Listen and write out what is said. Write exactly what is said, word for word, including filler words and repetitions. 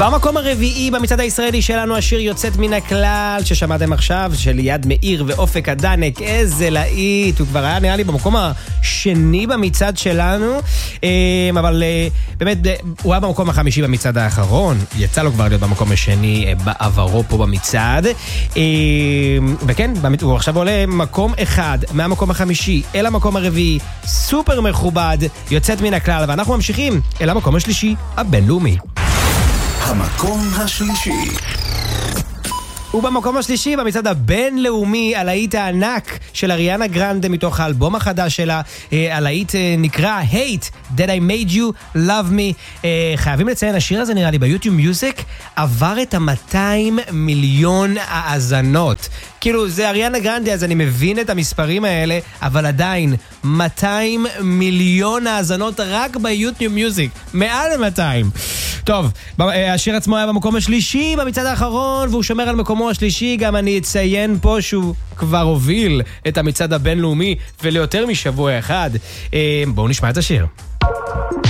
במקום הרביעי במצעד הישראלי שלנו השיר יוצאת מן הכלל ששמעתם עכשיו, של ליד מאיר ואופק הדנק. איזה להיט, הוא כבר היה נראה לי במקום השני במצעד שלנו, אבל באמת הוא היה במקום החמישי במצעד האחרון, יצא לו כבר להיות במקום השני בעברו פה במצעד, וכן, הוא עכשיו עולה מקום אחד מהמקום החמישי אל המקום הרביעי, סופר מכובד, יוצאת מן הכלל, ואנחנו ממשיכים אל המקום השלישי הבינלאומי. המקום השלישי. ובמקום השלישי במצעד הבינלאומי הלהיט הענק של אריאנה גרנדה מתוך האלבום החדש שלה, הלהיט נקרא Hate That I Made You Love Me. חייבים לציין, השיר הזה נראה לי ביוטיוב מיוזיק עבר את ה-מאתיים מיליון האזנות. כאילו זה אריאנה גרנדה, אז אני מבין את המספרים האלה, אבל עדיין מאתיים מיליון האזנות רק ביוטיוב מיוזיק, מעל מאתיים. טוב, השיר עצמו היה במקום השלישי במצעד האחרון, והוא שומר על מקומו השלישי. גם אני אציין פה שהוא כבר הוביל את המצעד הבינלאומי וליותר משבוע אחד. בואו נשמע את השיר.